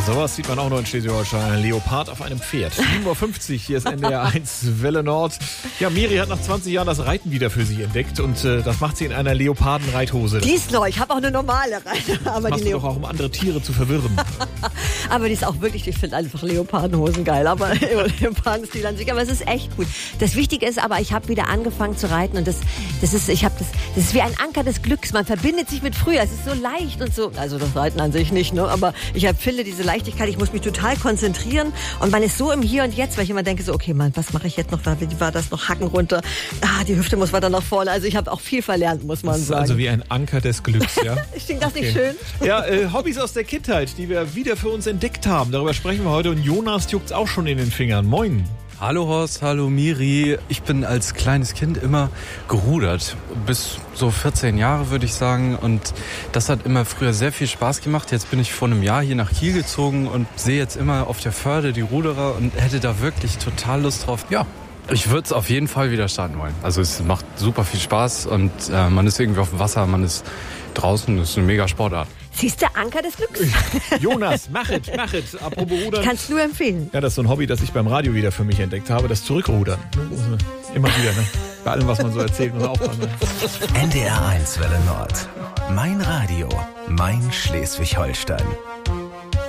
Sowas sieht man auch nur in Schleswig-Holstein. Ein Leopard auf einem Pferd. 7.50 Uhr, hier ist NDR 1 Welle Nord. Ja, Miri hat nach 20 Jahren das Reiten wieder für sich entdeckt und das macht sie in einer Leopardenreithose. Die ist neu, ich habe auch eine normale Reite. Aber das machst du doch auch, um andere Tiere zu verwirren. Aber die ist auch wirklich, ich finde einfach Leopardenhosen geil. Aber Leopardenstil an sich, aber es ist echt gut. Das Wichtige ist aber, ich habe wieder angefangen zu reiten und das ist wie ein Anker des Glücks. Man verbindet sich mit früher. Es ist so leicht und so. Also das Reiten an sich nicht, ne? Aber ich finde diese Leichtigkeit, ich muss mich total konzentrieren und man ist so im Hier und Jetzt, weil ich immer denke so, okay, Mann, was mache ich jetzt noch da? Wie war das noch? Hacken runter. Die Hüfte muss weiter nach vorne. Also ich habe auch viel verlernt, muss man sagen. Das ist also wie ein Anker des Glücks, ja? Ich finde das nicht schön. Ja, Hobbys aus der Kindheit, die wir wieder für uns entdeckt haben. Darüber sprechen wir heute und Jonas juckt's auch schon in den Fingern. Moin. Hallo Horst, hallo Miri. Ich bin als kleines Kind immer gerudert. Bis so 14 Jahre würde ich sagen. Und das hat immer früher sehr viel Spaß gemacht. Jetzt bin ich vor einem Jahr hier nach Kiel gezogen und sehe jetzt immer auf der Förde die Ruderer und hätte da wirklich total Lust drauf. Ja, ich würde es auf jeden Fall wieder starten wollen. Also es macht super viel Spaß und man ist irgendwie auf dem Wasser, man ist draußen, das ist eine mega Sportart. Siehst du, Anker des Glücks. Jonas, mach es. Apropos Rudern. Kannst nur empfehlen. Ja, das ist so ein Hobby, das ich beim Radio wieder für mich entdeckt habe, das Zurückrudern. Immer wieder, ne? Bei allem, was man so erzählt, muss man aufpassen. Ne? NDR 1 Welle Nord. Mein Radio, mein Schleswig-Holstein.